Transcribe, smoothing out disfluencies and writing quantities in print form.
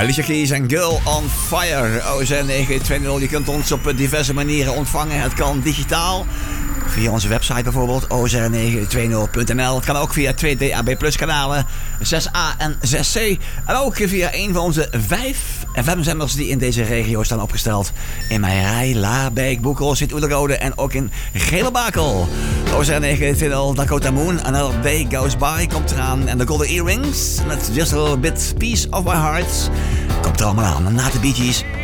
Alicia Keys en Girl on Fire. OZN 920. Je kunt ons op diverse manieren ontvangen. Het kan digitaal. Via onze website bijvoorbeeld, ozn920.nl. Het kan ook via 2 DAB Plus kanalen, 6A en 6C. En ook via een van onze 5 FM-zenders die in deze regio staan opgesteld. In Meijerij, Laarbeek, Boekel, Sint-Oederode en ook in Gele-Bakel. OZN920, Dakota Moon, Another Day Goes By komt eraan. En de Golden Earrings, that's Just a Little Bit Piece of My Heart, komt er allemaal aan. Na de Bee Gees